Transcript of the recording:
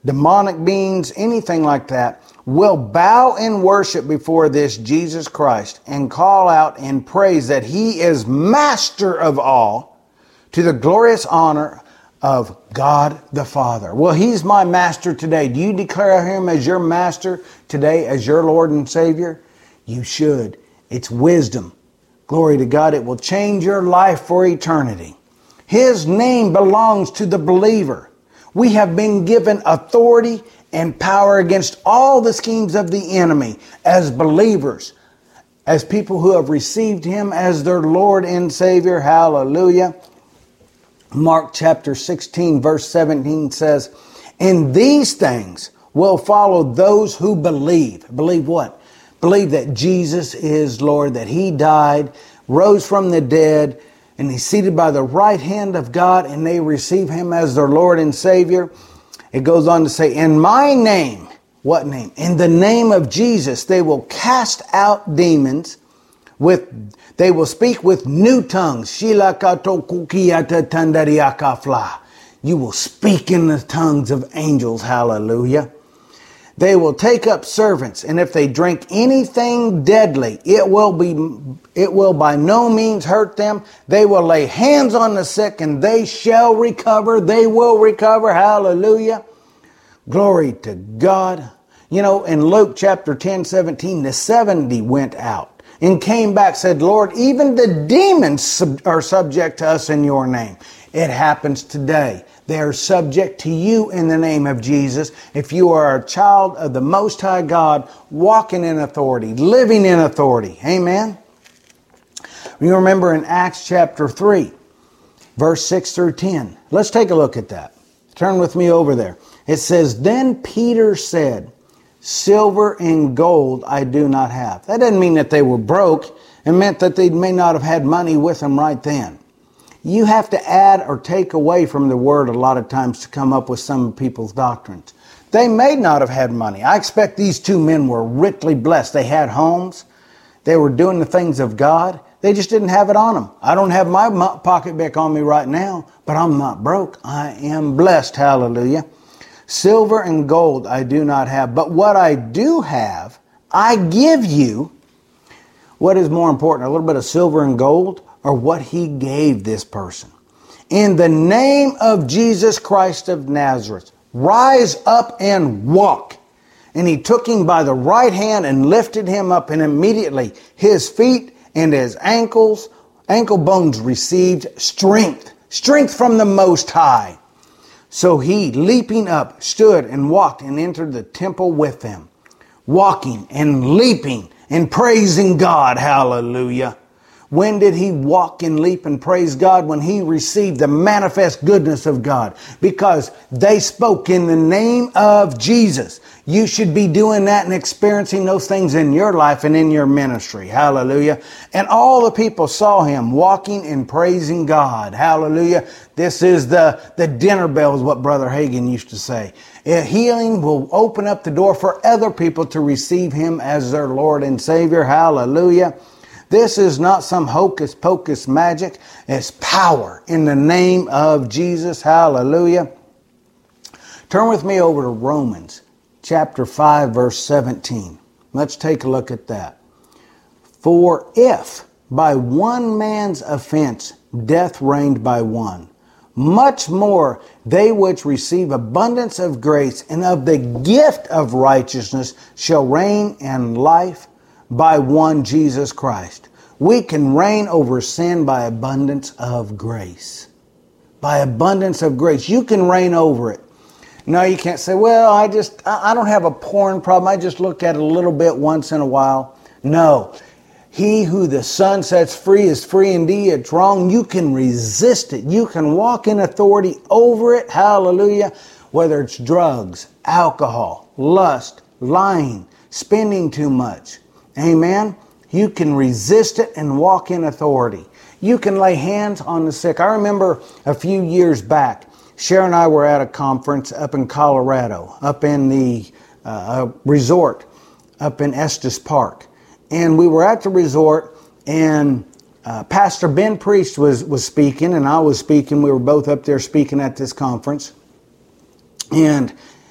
demonic beings, anything like that, will bow in worship before this Jesus Christ and call out in praise that He is master of all, to the glorious honor of God the Father. Well, He's my master today. Do you declare Him as your master today, as your Lord and Savior? You should. It's wisdom. Glory to God. It will change your life for eternity. His name belongs to the believer. We have been given authority and power against all the schemes of the enemy as believers, as people who have received Him as their Lord and Savior. Hallelujah. Mark chapter 16 verse 17 says, "And these things will follow those who believe." Believe what? Believe that Jesus is Lord, that He died, rose from the dead, and He's seated by the right hand of God, and they receive Him as their Lord and Savior. It goes on to say, "In my name," what name? In the name of Jesus, they will cast out demons they will speak with new tongues. You will speak in the tongues of angels. Hallelujah. They will take up servants, and if they drink anything deadly, it will by no means hurt them. They will lay hands on the sick, and they shall recover. They will recover. Hallelujah. Glory to God. You know, in Luke chapter 10:17, the 70 went out and came back, said, "Lord, even the demons are subject to us in your name." It happens today. They are subject to you in the name of Jesus. If you are a child of the Most High God, walking in authority, living in authority. Amen. You remember in Acts chapter 3, verse 6 through 10. Let's take a look at that. Turn with me over there. It says, "Then Peter said, 'Silver and gold I do not have.'" That doesn't mean that they were broke. It meant that they may not have had money with them right then. You have to add or take away from the Word a lot of times to come up with some people's doctrines. They may not have had money. I expect these two men were richly blessed. They had homes. They were doing the things of God. They just didn't have it on them. I don't have my pocketbook on me right now, but I'm not broke. I am blessed. Hallelujah. "Silver and gold I do not have, but what I do have, I give you." What is more important, a little bit of silver and gold, or what He gave this person? "In the name of Jesus Christ of Nazareth, rise up and walk." And He took him by the right hand and lifted him up, and immediately his feet and his ankle bones received strength from the Most High. So he, leaping up, stood and walked and entered the temple with them, walking and leaping and praising God. Hallelujah. When did he walk and leap and praise God? When he received the manifest goodness of God, because they spoke in the name of Jesus. You should be doing that and experiencing those things in your life and in your ministry. Hallelujah. And all the people saw him walking and praising God. Hallelujah. This is the dinner bell, is what Brother Hagin used to say. Healing will open up the door for other people to receive him as their Lord and Savior. Hallelujah. This is not some hocus pocus magic. It's power in the name of Jesus. Hallelujah. Turn with me over to Romans chapter 5, verse 17. Let's take a look at that. "For if by one man's offense death reigned by one, much more they which receive abundance of grace and of the gift of righteousness shall reign in life by one Jesus Christ." We can reign over sin by abundance of grace. By abundance of grace. You can reign over it. No, you can't say, "Well, I don't have a porn problem. I just look at it a little bit once in a while." No. He who the Son sets free is free indeed. It's wrong. You can resist it. You can walk in authority over it. Hallelujah. Whether it's drugs, alcohol, lust, lying, spending too much. Amen. You can resist it and walk in authority. You can lay hands on the sick. I remember a few years back, Sharon and I were at a conference up in Colorado, up in the resort, up in Estes Park. And we were at the resort, and Pastor Ben Priest was speaking, and I was speaking. We were both up there speaking at this conference. And